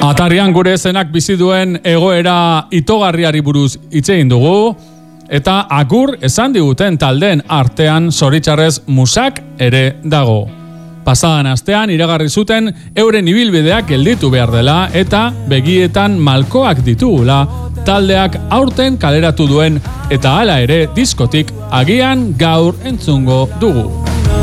Atarrian gure zenak bizi duen egoera itogarriari buruz hitz egin dugu, eta agur esan diguten taldeen artean zoritxarrez Musak ere dago. Pasadan astean iragarri zuten euren ibilbideak gelditu behar dela eta begietan malkoak ditugula taldeak aurten kaleratu duen eta hala ere diskotik agian gaur entzungo dugu.